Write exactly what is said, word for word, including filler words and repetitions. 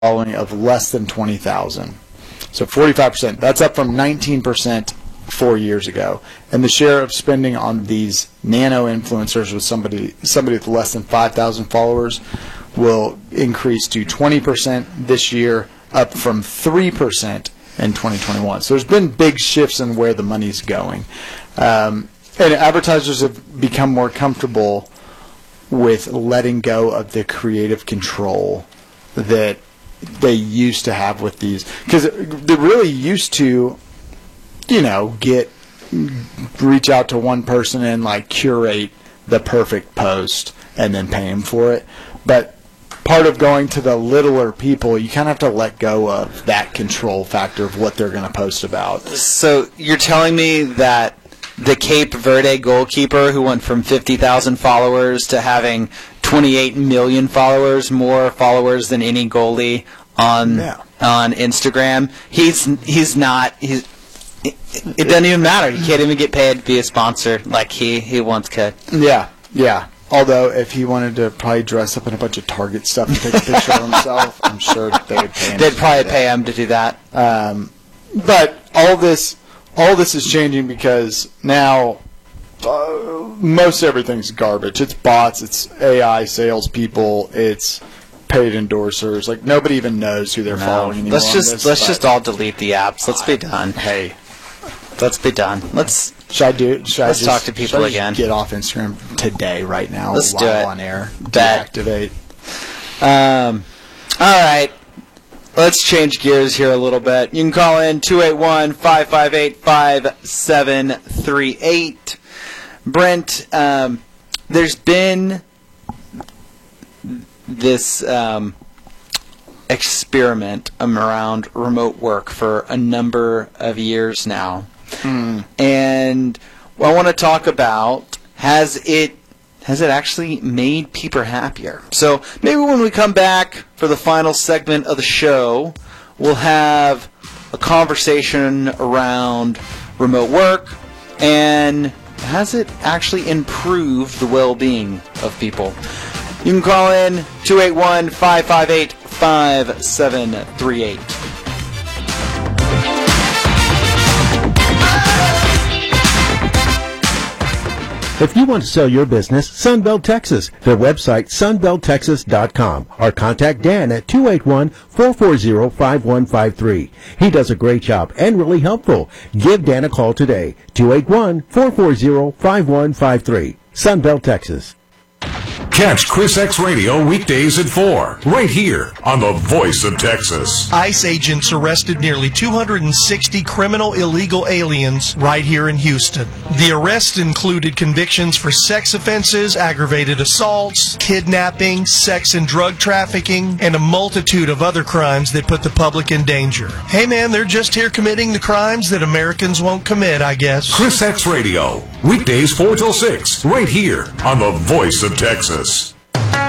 following of less than twenty thousand. So forty-five percent. That's up from nineteen percent four years ago. And the share of spending on these nano influencers with somebody somebody with less than five thousand followers will increase to twenty percent this year, up from three percent in twenty twenty-one. So there's been big shifts in where the money's going. Um, and advertisers have become more comfortable with letting go of the creative control that they used to have with these, because they really used to, you know, get reach out to one person and like curate the perfect post and then pay them for it. But part of going to the littler people, you kind of have to let go of that control factor of what they're going to post about. So you're telling me that the Cape Verde goalkeeper who went from fifty thousand followers to having twenty-eight million followers, more followers than any goalie on yeah. on Instagram, he's he's not he's it, it doesn't even matter. He can't even get paid to be a sponsor like he he once could. Yeah, yeah. Although if he wanted to probably dress up in a bunch of Target stuff and take a picture of himself, I'm sure they would pay him. They'd probably pay him to do that. Um, but all this all this is changing because now uh, most everything's garbage. It's bots, it's A I salespeople, it's paid endorsers. Like nobody even knows who they're No. following anymore. Let's just this, let's just all delete the apps. Let's be done. Hey, Let's be done. Let's should I do? Should Let's I just, talk to people should I just again. Get off Instagram today, right now. Let's while do it. on air. Bet. Deactivate. Um, all right. Let's change gears here a little bit. You can call in two eight one, five five eight, five seven three eight. Brent, um, there's been this um, experiment around remote work for a number of years now. Mm. And I want to talk about, has it has it actually made people happier? So maybe when we come back for the final segment of the show, we'll have a conversation around remote work and has it actually improved the well-being of people? You can call in two eight one, five five eight, five seven three eight. If you want to sell your business, Sunbelt Texas. Their website, sunbelt texas dot com. Or contact Dan at two eight one, four four zero, five one five three. He does a great job and really helpful. Give Dan a call today, two eight one, four four zero, five one five three. Sunbelt Texas. Catch Chris X Radio weekdays at four, right here on the Voice of Texas. ICE agents arrested nearly two hundred sixty criminal illegal aliens right here in Houston. The arrests included convictions for sex offenses, aggravated assaults, kidnapping, sex and drug trafficking, and a multitude of other crimes that put the public in danger. Hey man, they're just here committing the crimes that Americans won't commit, I guess. Chris X Radio, weekdays four till six, right here on the Voice of Texas.